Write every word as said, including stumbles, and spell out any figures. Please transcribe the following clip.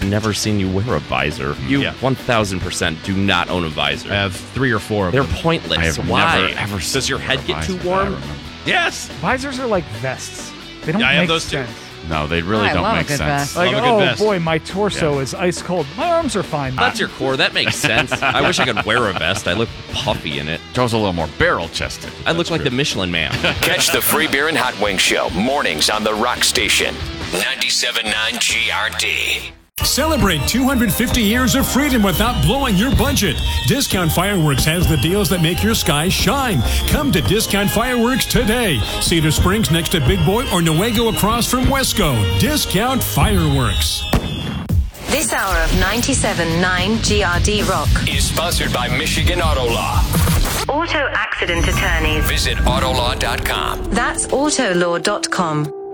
never seen you wear a visor. You Yeah. one thousand percent do not own a visor. I have three or four of They're them. pointless. I have Why? never ever Does seen your head a get too visor. warm? I remember. Yes. Visors are like vests. They don't Yeah, I have make those too. sense. No, they really I don't love a make good sense. vest. Like, Love a good oh vest. boy, my torso Yeah. is ice cold. My arms are fine. That's your core. That makes sense. I wish I could wear a vest. I look puffy in it. Joe's a little more barrel-chested. I look like the Michelin Man. Catch the Free Beer and Hot Wing Show mornings on the Rock Station. ninety-seven point nine G R D. Celebrate two hundred fifty years of freedom without blowing your budget. Discount Fireworks has the deals that make your sky shine. Come to Discount Fireworks today. Cedar Springs next to Big Boy or Newego across from Wesco. Discount Fireworks. This hour of ninety-seven point nine G R D Rock Is sponsored by Michigan Auto Law. Auto Accident Attorneys. Visit autolaw dot com. That's autolaw dot com.